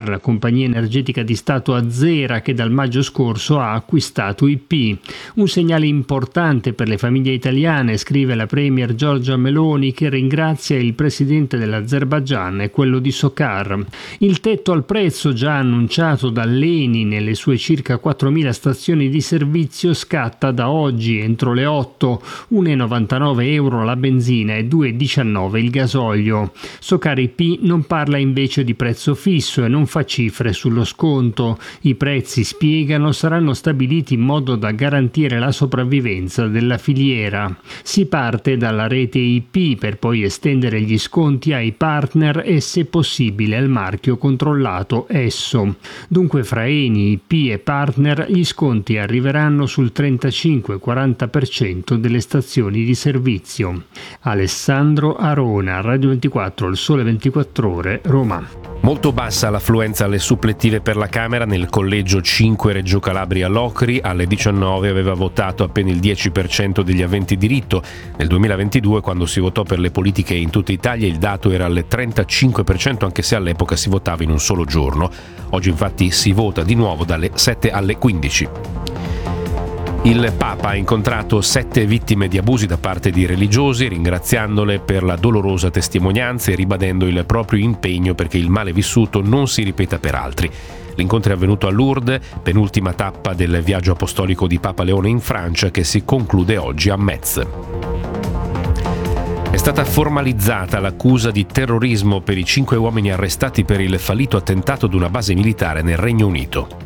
SOCAR, la compagnia energetica di Stato azera che dal maggio scorso ha acquistato IP. Un segnale importante per le famiglie italiane, scrive la premier Giorgia Meloni, che ringrazia il presidente dell'Azerbaigian e quello di SOCAR. Il tetto al prezzo già annunciato dall'ENI nelle sue circa 4.000 stazioni di servizio scatta da oggi entro le 8, 1,99 euro la benzina e 2,19 il gasolio. SOCAR IP non parla invece di prezzo fisso e non fa cifre sullo sconto. I prezzi, spiegano, saranno stabiliti in modo da garantire la sopravvivenza della filiera. Si parte dalla rete IP per poi estendere gli sconti ai partner e, se possibile, al marchio controllato ESSO. Dunque fra Eni, IP e partner gli sconti arriveranno sul 35-40% delle stazioni di servizio. Alessandro Arona, Radio 24, Il Sole 24 Ore, Roma. Molto bassa l'affluenza alle supplettive per la Camera nel collegio 5 Reggio Calabria Locri. Alle 19 aveva votato appena il 10% degli aventi diritto. Nel 2022, quando si votò per le politiche in tutta Italia, il dato era al 35%, anche se all'epoca si votava in un solo giorno. Oggi infatti si vota di nuovo dalle 7 alle 15. Il Papa ha incontrato 7 vittime di abusi da parte di religiosi, ringraziandole per la dolorosa testimonianza e ribadendo il proprio impegno perché il male vissuto non si ripeta per altri. L'incontro è avvenuto a Lourdes, penultima tappa del viaggio apostolico di Papa Leone in Francia, che si conclude oggi a Metz. È stata formalizzata l'accusa di terrorismo per i 5 uomini arrestati per il fallito attentato ad una base militare nel Regno Unito.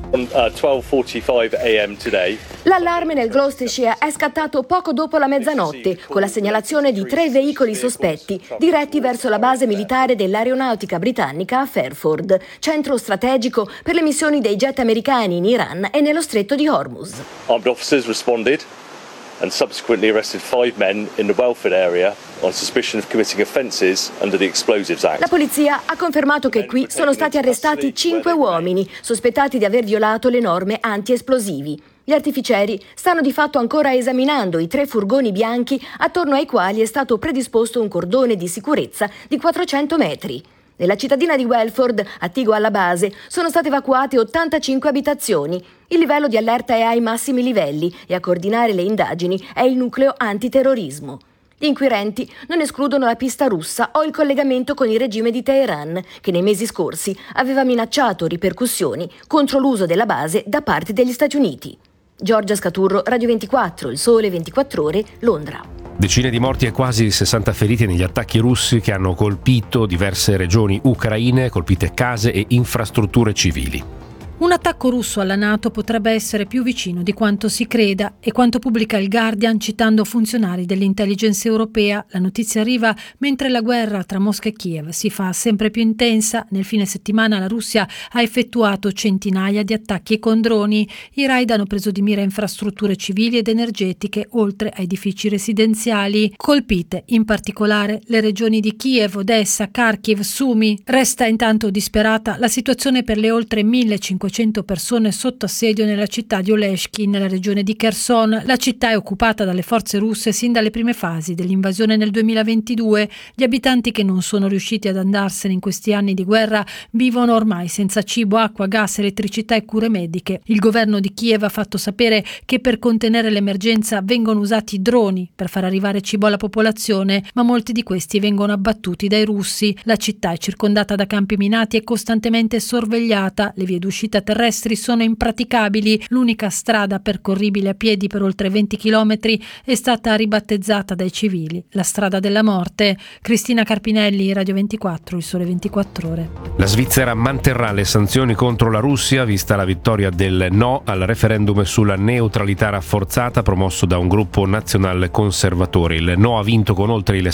L'allarme nel Gloucestershire è scattato poco dopo la mezzanotte, con la segnalazione di 3 veicoli sospetti diretti verso la base militare dell'aeronautica britannica a Fairford, centro strategico per le missioni dei jet americani in Iran e nello stretto di Hormuz. Armed officers responded and subsequently arrested 5 men in the Welford area on suspicion of committing offences under the Explosives Act. La polizia ha confermato che qui sono stati arrestati 5 uomini sospettati di aver violato le norme anti-esplosivi. Gli artificieri stanno di fatto ancora esaminando i 3 furgoni bianchi attorno ai quali è stato predisposto un cordone di sicurezza di 400 metri. Nella cittadina di Welford, attigua alla base, sono state evacuate 85 abitazioni. Il livello di allerta è ai massimi livelli e a coordinare le indagini è il nucleo antiterrorismo. Gli inquirenti non escludono la pista russa o il collegamento con il regime di Teheran, che nei mesi scorsi aveva minacciato ripercussioni contro l'uso della base da parte degli Stati Uniti. Giorgia Scaturro, Radio 24, Il Sole 24 Ore, Londra. Decine di morti e quasi 60 feriti negli attacchi russi che hanno colpito diverse regioni ucraine, colpite case e infrastrutture civili. Un attacco russo alla NATO potrebbe essere più vicino di quanto si creda e quanto pubblica il Guardian citando funzionari dell'intelligence europea. La notizia arriva mentre la guerra tra Mosca e Kiev si fa sempre più intensa. Nel fine settimana la Russia ha effettuato centinaia di attacchi con droni. I raid hanno preso di mira infrastrutture civili ed energetiche, oltre a edifici residenziali. Colpite in particolare le regioni di Kiev, Odessa, Kharkiv, Sumi. Resta intanto disperata la situazione per le oltre 1500 persone sotto assedio nella città di Oleshky, nella regione di Kherson. La città è occupata dalle forze russe sin dalle prime fasi dell'invasione nel 2022. Gli abitanti che non sono riusciti ad andarsene in questi anni di guerra vivono ormai senza cibo, acqua, gas, elettricità e cure mediche. Il governo di Kiev ha fatto sapere che per contenere l'emergenza vengono usati droni per far arrivare cibo alla popolazione, ma molti di questi vengono abbattuti dai russi. La città è circondata da campi minati e costantemente sorvegliata. Le vie d'uscita terrestri sono impraticabili. L'unica strada percorribile a piedi per oltre 20 chilometri è stata ribattezzata dai civili la strada della morte. Cristina Carpinelli, Radio 24, Il Sole 24 Ore. La Svizzera manterrà le sanzioni contro la Russia vista la vittoria del no al referendum sulla neutralità rafforzata promosso da un gruppo nazionale conservatore. Il no ha vinto con oltre il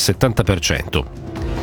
70%.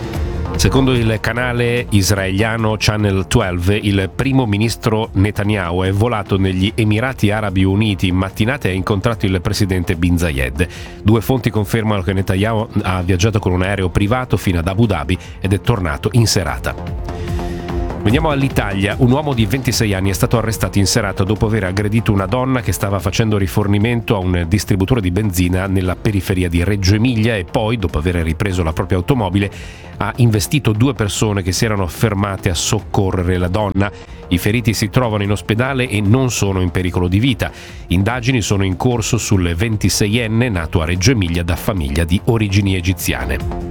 Secondo il canale israeliano Channel 12, il primo ministro Netanyahu è volato negli Emirati Arabi Uniti in mattinata e ha incontrato il presidente Bin Zayed. 2 fonti confermano che Netanyahu ha viaggiato con un aereo privato fino ad Abu Dhabi ed è tornato in serata. Veniamo all'Italia. Un uomo di 26 anni è stato arrestato in serata dopo aver aggredito una donna che stava facendo rifornimento a un distributore di benzina nella periferia di Reggio Emilia e poi, dopo aver ripreso la propria automobile, ha investito 2 persone che si erano fermate a soccorrere la donna. I feriti si trovano in ospedale e non sono in pericolo di vita. Indagini sono in corso sul 26enne nato a Reggio Emilia da famiglia di origini egiziane.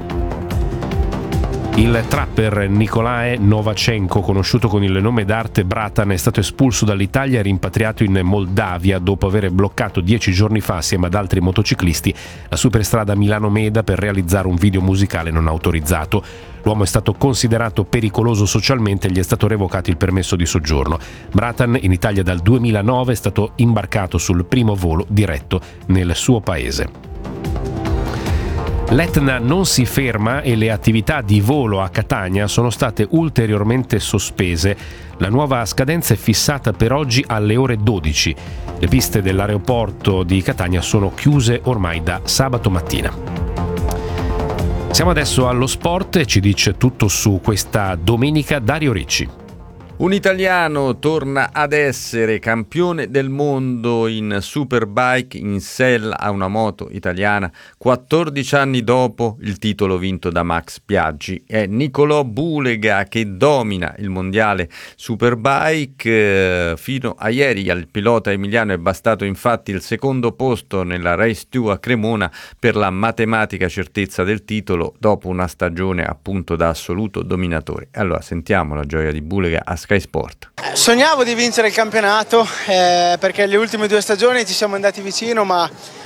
Il trapper Nicolae Novachenko, conosciuto con il nome d'arte Bratan, è stato espulso dall'Italia e rimpatriato in Moldavia dopo aver bloccato 10 giorni fa, assieme ad altri motociclisti, la superstrada Milano-Meda per realizzare un video musicale non autorizzato. L'uomo è stato considerato pericoloso socialmente e gli è stato revocato il permesso di soggiorno. Bratan, in Italia dal 2009, è stato imbarcato sul primo volo diretto nel suo paese. L'Etna non si ferma e le attività di volo a Catania sono state ulteriormente sospese. La nuova scadenza è fissata per oggi alle ore 12. Le piste dell'aeroporto di Catania sono chiuse ormai da sabato mattina. Siamo adesso allo sport e ci dice tutto su questa domenica Dario Ricci. Un italiano torna ad essere campione del mondo in Superbike in sella a una moto italiana 14 anni dopo il titolo vinto da Max Biaggi. È Nicolò Bulega che domina il mondiale Superbike. Fino a ieri al pilota emiliano è bastato infatti il secondo posto nella Race 2 a Cremona per la matematica certezza del titolo dopo una stagione appunto da assoluto dominatore. Allora sentiamo la gioia di Bulega a Sky Sport. Sognavo di vincere il campionato perché le ultime 2 stagioni ci siamo andati vicino, ma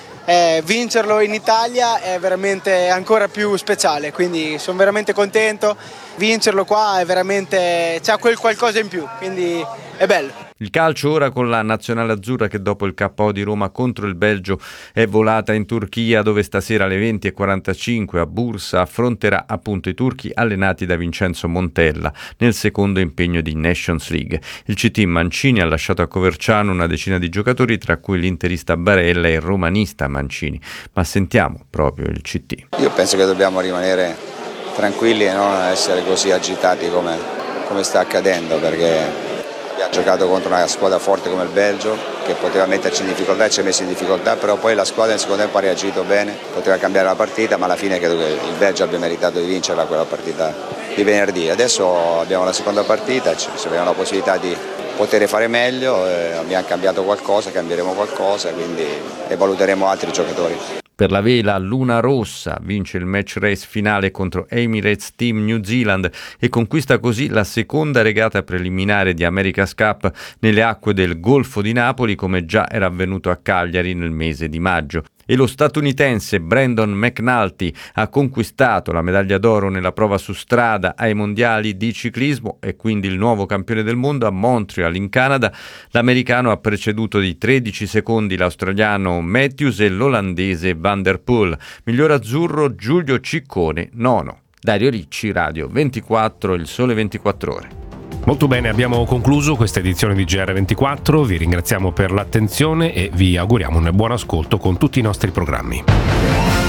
vincerlo in Italia è veramente ancora più speciale, quindi sono veramente contento. Vincerlo qua è veramente, c'ha quel qualcosa in più, quindi è bello. Il calcio ora con la nazionale azzurra che dopo il KO di Roma contro il Belgio è volata in Turchia, dove stasera alle 20:45 a Bursa affronterà appunto i turchi allenati da Vincenzo Montella nel secondo impegno di Nations League. Il CT Mancini ha lasciato a Coverciano una decina di giocatori, tra cui l'interista Barella e il romanista Mancini. Ma sentiamo proprio il CT. Io penso che dobbiamo rimanere tranquilli e non essere così agitati come sta accadendo, perché abbiamo giocato contro una squadra forte come il Belgio che poteva metterci in difficoltà e ci ha messo in difficoltà, però poi la squadra nel secondo tempo ha reagito bene, poteva cambiare la partita, ma alla fine credo che il Belgio abbia meritato di vincerla quella partita di venerdì. Adesso abbiamo la seconda partita, ci abbiamo la possibilità di poter fare meglio, abbiamo cambiato qualcosa, cambieremo qualcosa, quindi e valuteremo altri giocatori. Per la vela Luna Rossa vince il match race finale contro Emirates Team New Zealand e conquista così la seconda regata preliminare di America's Cup nelle acque del Golfo di Napoli, come già era avvenuto a Cagliari nel mese di maggio. E lo statunitense Brandon McNulty ha conquistato la medaglia d'oro nella prova su strada ai mondiali di ciclismo e quindi il nuovo campione del mondo a Montreal in Canada. L'americano ha preceduto di 13 secondi l'australiano Matthews e l'olandese Van der Poel. Miglior azzurro Giulio Ciccone, nono. Dario Ricci, Radio 24, Il Sole 24 Ore. Molto bene, abbiamo concluso questa edizione di GR24, vi ringraziamo per l'attenzione e vi auguriamo un buon ascolto con tutti i nostri programmi.